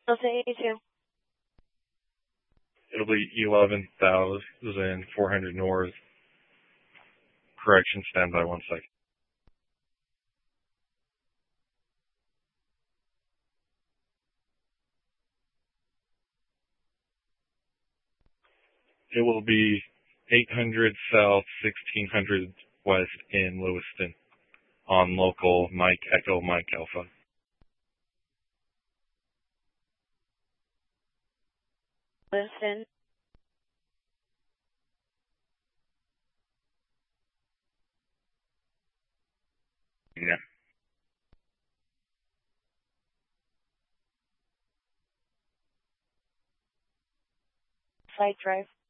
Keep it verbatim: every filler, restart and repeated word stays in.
Delta eighty-two. It'll be eleven thousand four hundred north. Correction, stand by one second. It will be eight hundred south, sixteen hundred west in Lewiston on local Mike Echo Mike Alpha. Lewiston. Yeah. Site drive.